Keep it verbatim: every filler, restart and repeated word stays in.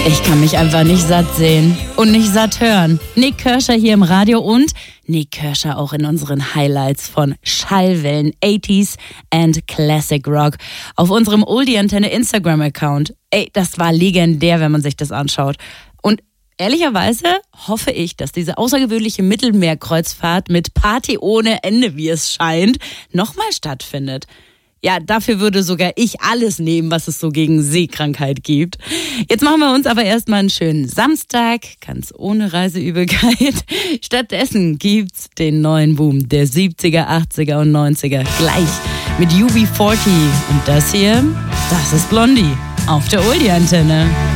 Ich kann mich einfach nicht satt sehen und nicht satt hören. Nik Kershaw hier im Radio und Nik Kershaw auch in unseren Highlights von Schallwellen achtziger and Classic Rock auf unserem Oldie Antenne Instagram-Account. Ey, das war legendär, wenn man sich das anschaut. Und ehrlicherweise hoffe ich, dass diese außergewöhnliche Mittelmeerkreuzfahrt mit Party ohne Ende, wie es scheint, nochmal stattfindet. Ja, dafür würde sogar ich alles nehmen, was es so gegen Seekrankheit gibt. Jetzt machen wir uns aber erstmal einen schönen Samstag, ganz ohne Reiseübelkeit. Stattdessen gibt's den neuen Boom der siebziger, achtziger und neunziger gleich mit U B vierzig. Und das hier, das ist Blondie auf der Oldie Antenne.